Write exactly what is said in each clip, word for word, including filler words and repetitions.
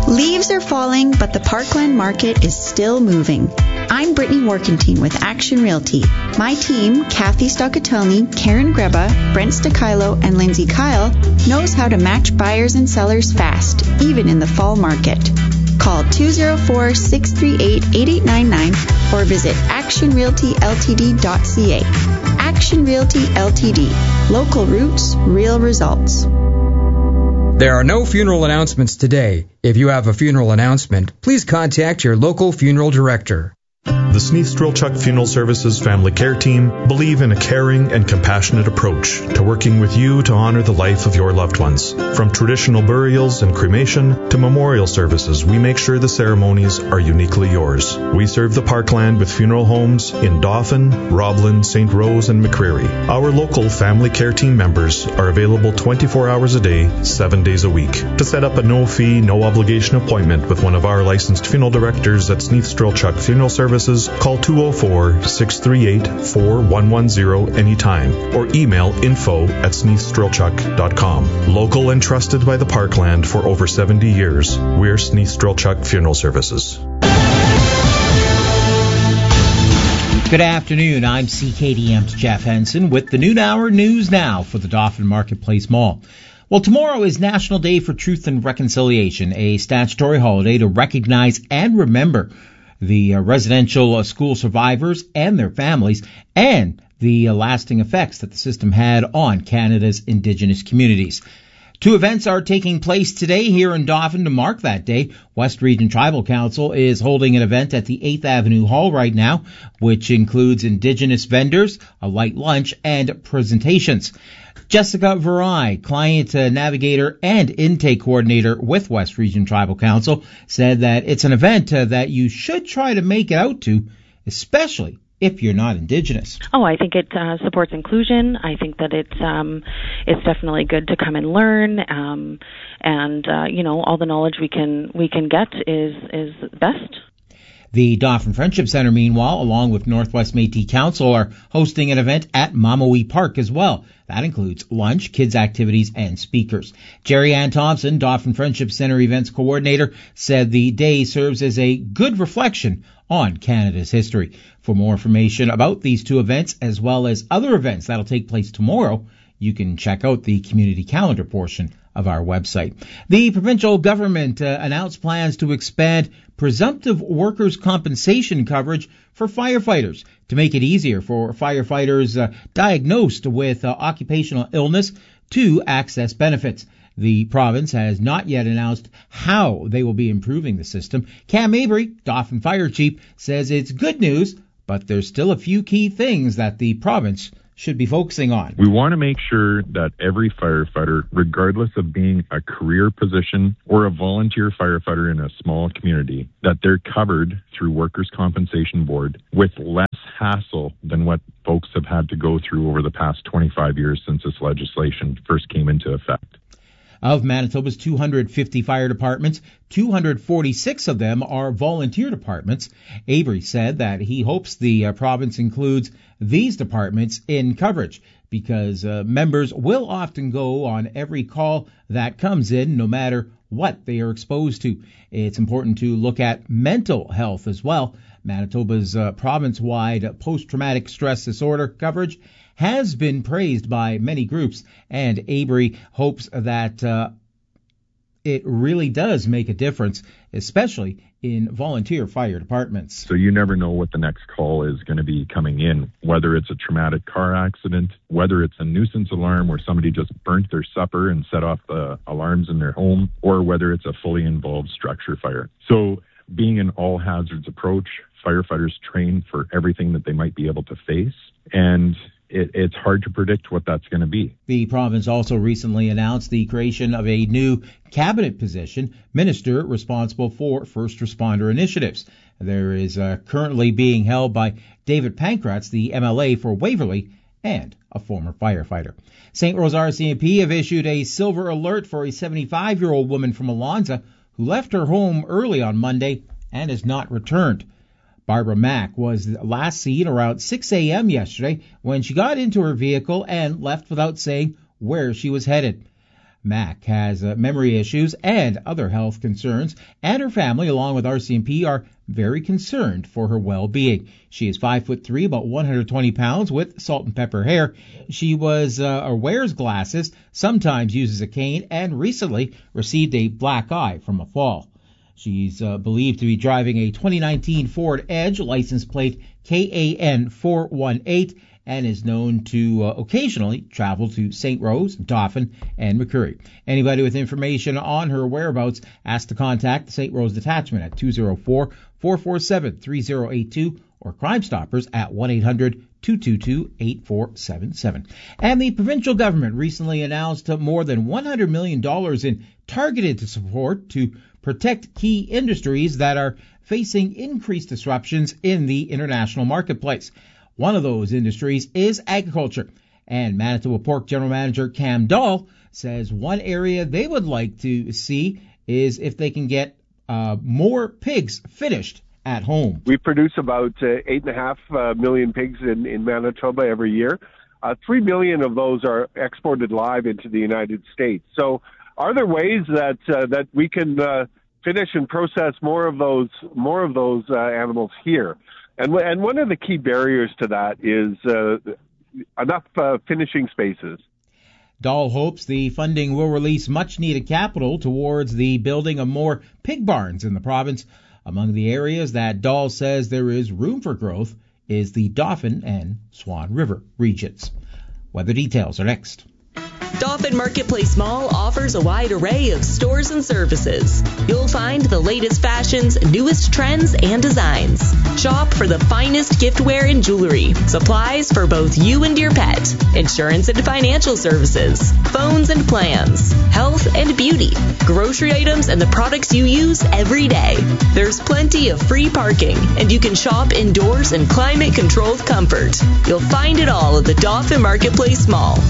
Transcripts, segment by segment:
Leaves are falling, but the Parkland market is still moving. I'm Brittany Warkentine with Action Realty. My team, Kathy Stockatelny, Karen Greba, Brent Stakilo, and Lindsay Kyle, knows how to match buyers and sellers fast, even in the fall market. Call two oh four, six three eight, eight eight nine nine or visit action realty l t d dot c a. Action Realty Ltd. Local roots, real results. There are no funeral announcements today. If you have a funeral announcement, please contact your local funeral director. The Sneath Strelchuk Funeral Services Family Care Team believe in a caring and compassionate approach to working with you to honor the life of your loved ones. From traditional burials and cremation to memorial services, we make sure the ceremonies are uniquely yours. We serve the Parkland with funeral homes in Dauphin, Roblin, Saint Rose, and McCreary. Our local family care team members are available twenty-four hours a day, seven days a week. To set up a no-fee, no-obligation appointment with one of our licensed funeral directors at Sneath Strelchuk Funeral Services, call two oh four, six three eight, four one one zero anytime or email info at sneath strelchuk dot com. Local and trusted by the Parkland for over seventy years, we're Sneath Strelchuk Funeral Services. Good afternoon. I'm C K D M's Jeff Henson with the noon hour news now for the Dauphin Marketplace Mall. Well, tomorrow is National Day for Truth and Reconciliation, a statutory holiday to recognize and remember the uh, residential uh, school survivors and their families, and the uh, lasting effects that the system had on Canada's Indigenous communities. Two events are taking place today here in Dauphin to mark that day. West Region Tribal Council is holding an event at the eighth Avenue Hall right now, which includes Indigenous vendors, a light lunch, and presentations. Jessica Verai, client uh, navigator and intake coordinator with West Region Tribal Council, said that it's an event uh, that you should try to make it out to, especially if you're not Indigenous. Oh, I think it uh, supports inclusion. I think that it's um, it's definitely good to come and learn, um, and uh, you know, all the knowledge we can we can get is is best. The Dauphin Friendship Center, meanwhile, along with Northwest Métis Council, are hosting an event at Mamawee Park as well. That includes lunch, kids' activities, and speakers. Jerry Ann Thompson, Dauphin Friendship Center events coordinator, said the day serves as a good reflection on Canada's history. For more information about these two events, as well as other events that'll take place tomorrow, you can check out the community calendar portion of our website. The provincial government uh, announced plans to expand presumptive workers' compensation coverage for firefighters to make it easier for firefighters uh, diagnosed with uh, occupational illness to access benefits. The province has not yet announced how they will be improving the system. Cam Avery, Dauphin Fire Chief, says it's good news, but there's still a few key things that the province should be focusing on. We want to make sure that every firefighter, regardless of being a career position or a volunteer firefighter in a small community, that they're covered through Workers' Compensation Board with less hassle than what folks have had to go through over the past twenty-five years since this legislation first came into effect. Of Manitoba's two hundred fifty fire departments, two hundred forty-six of them are volunteer departments. Avery said that he hopes the uh, province includes these departments in coverage because uh, members will often go on every call that comes in, no matter what they are exposed to. It's important to look at mental health as well. Manitoba's uh, province-wide post-traumatic stress disorder coverage has been praised by many groups, and Avery hopes that uh, it really does make a difference, especially in volunteer fire departments. So you never know what the next call is going to be coming in, whether it's a traumatic car accident, whether it's a nuisance alarm where somebody just burnt their supper and set off the alarms in their home, or whether it's a fully involved structure fire. So being an all hazards approach, firefighters train for everything that they might be able to face, and It, it's hard to predict what that's going to be. The province also recently announced the creation of a new cabinet position, minister responsible for first responder initiatives. There is uh, currently being held by David Pankratz, the M L A for Waverley, and a former firefighter. Saint Rose R C M P have issued a silver alert for a seventy-five-year-old woman from Alonza who left her home early on Monday and has not returned. Barbara Mack was last seen around six a.m. yesterday when she got into her vehicle and left without saying where she was headed. Mac has uh, memory issues and other health concerns, and her family, along with R C M P, are very concerned for her well-being. She is five foot three, about one hundred twenty pounds, with salt and pepper hair. She was uh, or wears glasses, sometimes uses a cane, and recently received a black eye from a fall. She's uh, believed to be driving a twenty nineteen Ford Edge, license plate K A N four one eight, and is known to uh, occasionally travel to Saint Rose, Dauphin, and McCurry. Anybody with information on her whereabouts asked to contact the Saint Rose Detachment at two oh four, four four seven, three oh eight two or Crime Stoppers at one eight hundred, two two two, eight four seven seven. And the provincial government recently announced more than one hundred million dollars in targeted support to protect key industries that are facing increased disruptions in the international marketplace. One of those industries is agriculture, and Manitoba Pork General Manager Cam Dahl says one area they would like to see is if they can get uh, more pigs finished at home. We produce about uh, eight and a half uh, million pigs in, in Manitoba every year. Uh, Three million of those are exported live into the United States. So are there ways that uh, that we can uh, finish and process more of those more of those uh, animals here? And and one of the key barriers to that is uh, enough uh, finishing spaces. Dahl hopes the funding will release much-needed capital towards the building of more pig barns in the province. Among the areas that Dahl says there is room for growth is the Dauphin and Swan River regions. Weather details are next. Dauphin Marketplace Mall offers a wide array of stores and services. You'll find the latest fashions, newest trends, and designs. Shop for the finest giftware and jewelry, supplies for both you and your pet, insurance and financial services, phones and plans, health and beauty, grocery items and the products you use every day. There's plenty of free parking, and you can shop indoors in climate-controlled comfort. You'll find it all at the Dauphin Marketplace Mall.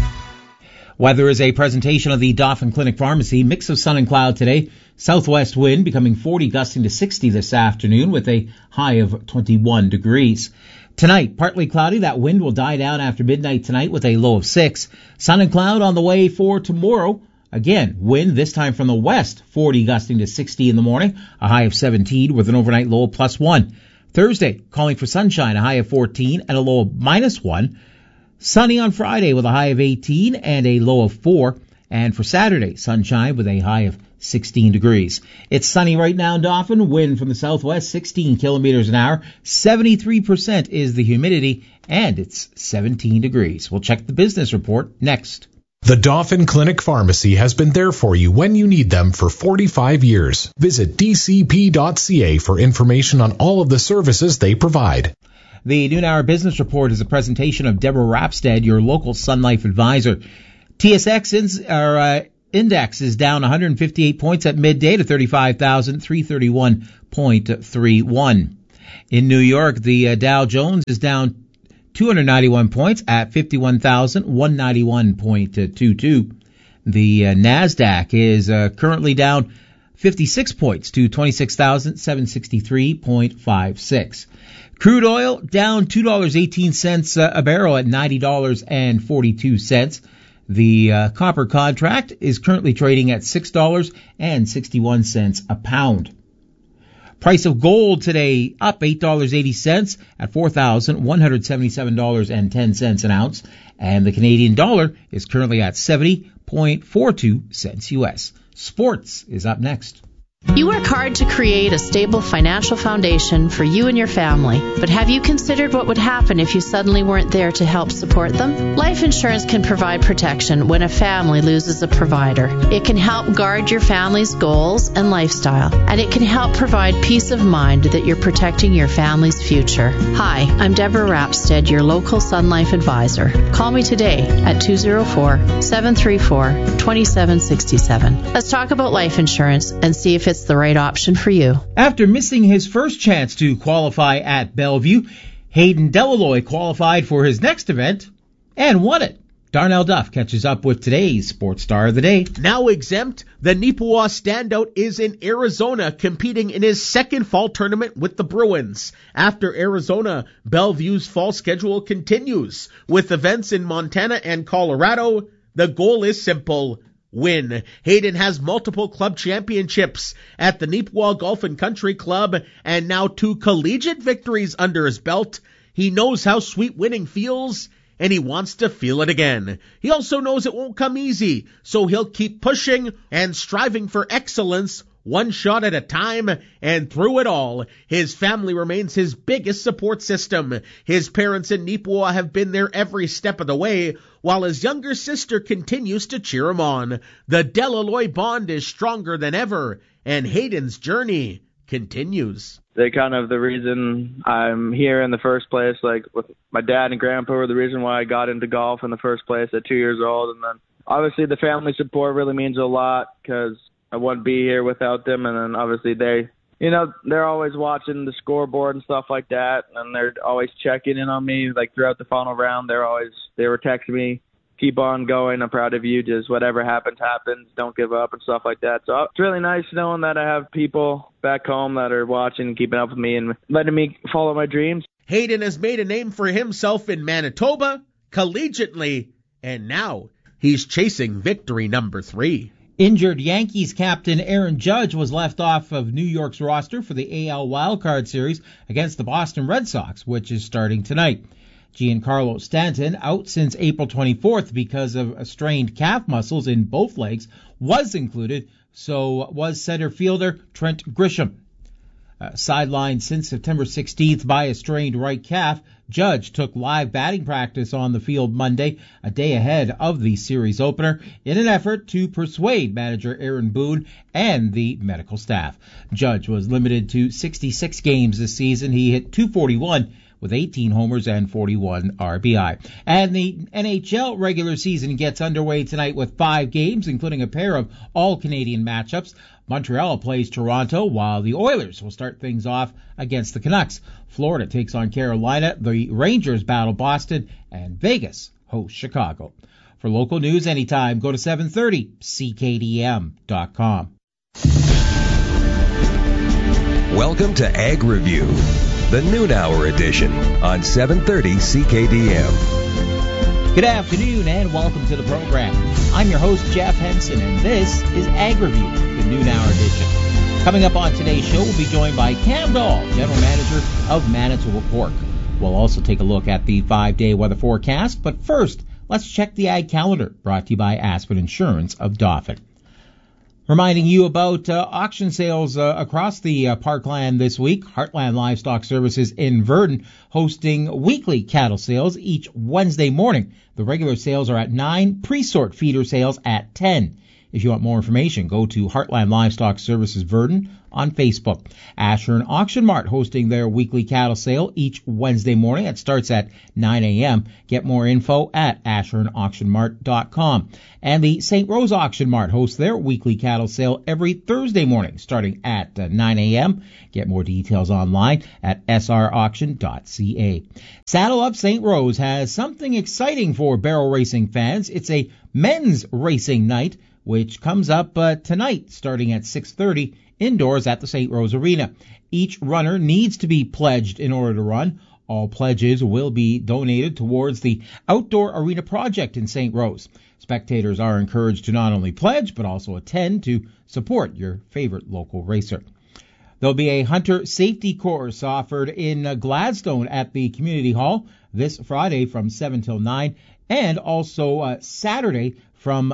Weather is a presentation of the Dauphin Clinic Pharmacy. Mix of sun and cloud today. Southwest wind becoming forty, gusting to sixty this afternoon with a high of twenty-one degrees. Tonight, partly cloudy. That wind will die down after midnight tonight with a low of six. Sun and cloud on the way for tomorrow. Again, wind this time from the west, forty, gusting to sixty in the morning. A high of seventeen with an overnight low of plus one. Thursday, calling for sunshine, a high of fourteen and a low of minus one. Sunny on Friday with a high of eighteen and a low of four. And for Saturday, sunshine with a high of sixteen degrees. It's sunny right now in Dauphin. Wind from the southwest, sixteen kilometers an hour. seventy-three percent is the humidity, and it's seventeen degrees. We'll check the business report next. The Dauphin Clinic Pharmacy has been there for you when you need them for forty-five years. Visit d c p dot c a for information on all of the services they provide. The Noon Hour Business Report is a presentation of Deborah Rapstead, your local Sun Life advisor. T S X ins, or, uh, index is down one hundred fifty-eight points at midday to thirty-five thousand three hundred thirty-one point three one. In New York, the uh, Dow Jones is down two hundred ninety-one points at fifty-one thousand one hundred ninety-one point two two. The uh, NASDAQ is uh, currently down fifty-six points to twenty-six thousand seven hundred sixty-three point five six. Crude oil down two dollars and eighteen cents a barrel at ninety dollars and forty-two cents. The uh, copper contract is currently trading at six dollars and sixty-one cents a pound. Price of gold today up eight dollars and eighty cents at four thousand one hundred seventy-seven dollars and ten cents an ounce. And the Canadian dollar is currently at seventy point four two cents U S. Sports is up next. You work hard to create a stable financial foundation for you and your family, but have you considered what would happen if you suddenly weren't there to help support them? Life insurance can provide protection when a family loses a provider. It can help guard your family's goals and lifestyle, and it can help provide peace of mind that you're protecting your family's future. Hi, I'm Deborah Rapstead, your local Sun Life advisor. Call me today at two oh four, seven three four, two seven six seven. Let's talk about life insurance and see if it's the right option for you. After missing his first chance to qualify at Bellevue, Hayden Delalloy qualified for his next event and won it. Darnell Duff catches up with today's Sports Star of the Day. Now exempt, the Neepawa standout is in Arizona competing in his second fall tournament with the Bruins. After Arizona, Bellevue's fall schedule continues with events in Montana and Colorado. The goal is simple: win. Hayden has multiple club championships at the Neepawa Golf and Country Club and now two collegiate victories under his belt. He knows how sweet winning feels, and he wants to feel it again. He also knows it won't come easy, so he'll keep pushing and striving for excellence one shot at a time, and through it all, his family remains his biggest support system. His parents in Neepawa have been there every step of the way, while his younger sister continues to cheer him on. The Delaloi bond is stronger than ever, and Hayden's journey continues. They're kind of the reason I'm here in the first place. Like, with my dad and grandpa were the reason why I got into golf in the first place at two years old. And then obviously the family support really means a lot because I wouldn't be here without them. And then obviously they, you know, they're always watching the scoreboard and stuff like that. And they're always checking in on me. Like throughout the final round, they're always, they were texting me, keep on going. I'm proud of you. Just whatever happens, happens. Don't give up and stuff like that. So it's really nice knowing that I have people back home that are watching and keeping up with me and letting me follow my dreams. Hayden has made a name for himself in Manitoba, collegiately, and now he's chasing victory number three. Injured Yankees captain Aaron Judge was left off of New York's roster for the A L Wildcard Series against the Boston Red Sox, which is starting tonight. Giancarlo Stanton, out since April twenty-fourth because of strained calf muscles in both legs, was included, so was center fielder Trent Grisham. Uh, sidelined since September sixteenth by a strained right calf, Judge took live batting practice on the field Monday, a day ahead of the series opener, in an effort to persuade manager Aaron Boone and the medical staff. Judge was limited to sixty-six games this season. He hit two forty-one with eighteen homers and forty-one R B I. And the N H L regular season gets underway tonight with five games, including a pair of all-Canadian matchups. Montreal plays Toronto, while the Oilers will start things off against the Canucks. Florida takes on Carolina, the Rangers battle Boston, and Vegas hosts Chicago. For local news anytime, go to seven thirty C K D M dot com. Welcome to Ag Review, the noon hour edition on seven thirty C K D M. Good afternoon and welcome to the program. I'm your host, Jeff Henson, and this is Ag Review, the noon hour edition. Coming up on today's show, we'll be joined by Cam Dahl, General Manager of Manitoba Pork. We'll also take a look at the five-day weather forecast, but first, let's check the Ag calendar, brought to you by Aspen Insurance of Dauphin. Reminding you about uh, auction sales uh, across the uh, parkland this week. Heartland Livestock Services in Verdon hosting weekly cattle sales each Wednesday morning. The regular sales are at nine, pre-sort feeder sales at ten. If you want more information, go to Heartland Livestock Services Verdon on Facebook. Ashern Auction Mart hosting their weekly cattle sale each Wednesday morning. It starts at nine a.m. Get more info at ashern auction mart dot com. And the Saint Rose Auction Mart hosts their weekly cattle sale every Thursday morning starting at nine a.m. Get more details online at s r auction dot c a. Saddle Up Saint Rose has something exciting for barrel racing fans. It's a men's racing night, which comes up uh, tonight starting at six thirty indoors at the Saint Rose Arena. Each runner needs to be pledged in order to run. All pledges will be donated towards the Outdoor Arena Project in Saint Rose. Spectators are encouraged to not only pledge, but also attend to support your favorite local racer. There'll be a hunter safety course offered in uh, Gladstone at the Community Hall this Friday from seven till nine, and also uh, Saturday from